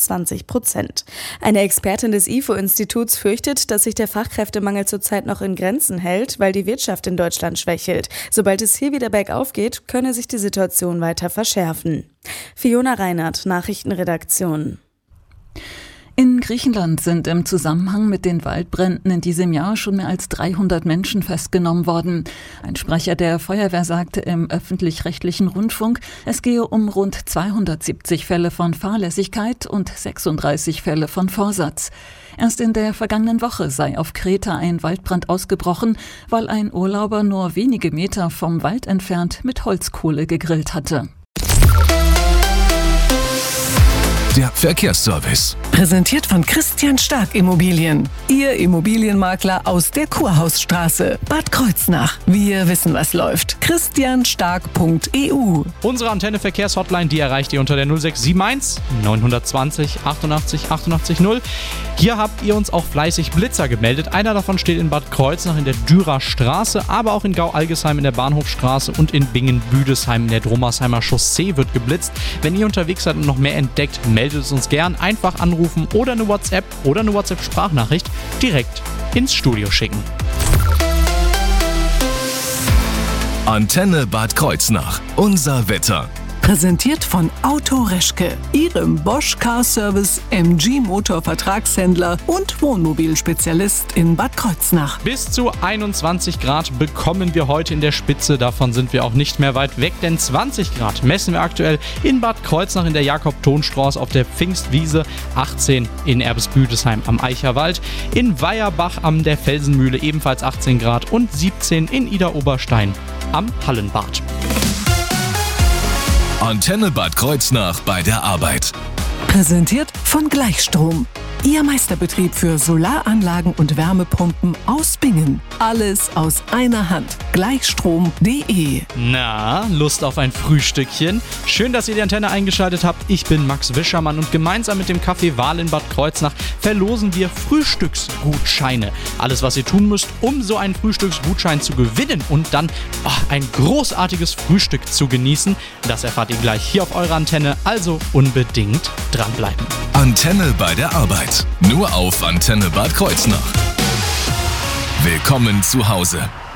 20%. Eine Expertin des IFO-Instituts fürchtet, dass sich der Fachkräftemangel zurzeit noch in Grenzen hält, weil die Wirtschaft in Deutschland schwächelt. Sobald es hier wieder bergauf geht, könne sich die Situation weiter verschärfen. Fiona Reinhardt, Nachrichtenredaktion. In Griechenland sind im Zusammenhang mit den Waldbränden in diesem Jahr schon mehr als 300 Menschen festgenommen worden. Ein Sprecher der Feuerwehr sagte im öffentlich-rechtlichen Rundfunk, es gehe um rund 270 Fälle von Fahrlässigkeit und 36 Fälle von Vorsatz. Erst in der vergangenen Woche sei auf Kreta ein Waldbrand ausgebrochen, weil ein Urlauber nur wenige Meter vom Wald entfernt mit Holzkohle gegrillt hatte. Der Verkehrsservice. Präsentiert von Christian Stark Immobilien. Ihr Immobilienmakler aus der Kurhausstraße, Bad Kreuznach. Wir wissen, was läuft. christianstark.eu. Unsere Antenne-Verkehrshotline, die erreicht ihr unter der 0671 920 88 88 0. Hier habt ihr uns auch fleißig Blitzer gemeldet. Einer davon steht in Bad Kreuznach in der Dürer Straße, aber auch in Gau-Algesheim in der Bahnhofstraße und in Bingen-Büdesheim in der Drommersheimer Chaussee wird geblitzt. Wenn ihr unterwegs seid und noch mehr entdeckt, meldet es uns gern. Einfach anrufen oder eine WhatsApp oder eine WhatsApp-Sprachnachricht direkt ins Studio schicken. Antenne Bad Kreuznach. Unser Wetter. Präsentiert von Auto Reschke, Ihrem Bosch Car Service MG Motor Vertragshändler und Wohnmobilspezialist in Bad Kreuznach. Bis zu 21 Grad bekommen wir heute in der Spitze. Davon sind wir auch nicht mehr weit weg, denn 20 Grad messen wir aktuell in Bad Kreuznach in der Jakob-Thon-Straße auf der Pfingstwiese, 18 in Erbesbüdesheim am Eicherwald, in Weierbach an der Felsenmühle ebenfalls 18 Grad und 17 in Idar-Oberstein am Hallenbad. Antenne Bad Kreuznach bei der Arbeit. Präsentiert von Gleichstrom. Ihr Meisterbetrieb für Solaranlagen und Wärmepumpen aus Bingen. Alles aus einer Hand. Gleichstrom.de. Na, Lust auf ein Frühstückchen? Schön, dass ihr die Antenne eingeschaltet habt. Ich bin Max Wischermann und gemeinsam mit dem Café Wahl in Bad Kreuznach verlosen wir Frühstücksgutscheine. Alles, was ihr tun müsst, um so einen Frühstücksgutschein zu gewinnen und dann ein großartiges Frühstück zu genießen, das erfahrt ihr gleich hier auf eurer Antenne. Also unbedingt dranbleiben. Antenne bei der Arbeit. Nur auf Antenne Bad Kreuznach. Willkommen zu Hause.